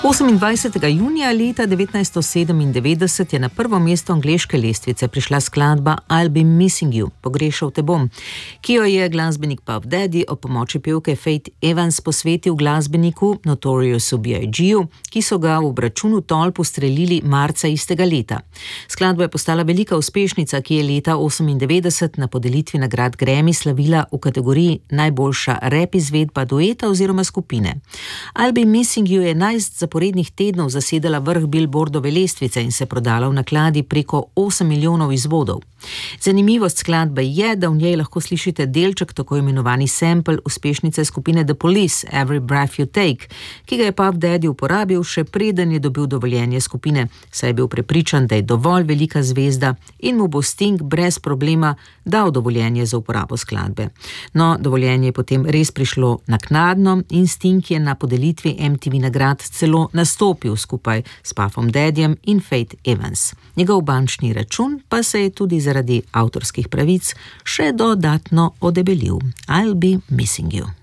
28. junija leta 1997 je na prvo mesto angleške lestvice prišla skladba I'll Be Missing You, Pogrešal te bom, ki jo je glasbenik Puff Daddy ob pomoči pevke Faith Evans posvetil glasbeniku Notoriousu B.I.G.-ju, ki so ga v obračunu tolp ustrelili marca istega leta. Skladba je postala velika uspešnica, ki je leta 1998 na podelitvi nagrad Grammy slavila v kategoriji najboljša rap izvedba dueta oziroma skupine. I'll Be Missing You je 11 zaporednih tednov zasedala vrh Billboardove lestvice in se prodala v nakladi preko 8 milijonov izvodov. Zanimivost skladbe je, da v njej lahko slišite delček, tako imenovani sample uspešnice skupine The Police, Every Breath You Take, ki ga je Puff Daddy uporabil še preden je dobil dovoljenje skupine, saj je bil prepričan, da je dovolj velika zvezda in mu bo Sting brez problema dal dovoljenje za uporabo skladbe. No, dovoljenje je potem res prišlo naknadno in Sting je na podelitvi MTV nagrad celo nastopil skupaj s Puffom Daddyjem in Faith Evans. Njegov bančni račun pa se je tudi zaradi avtorskih pravic še dodatno odebelil. I'll be missing you.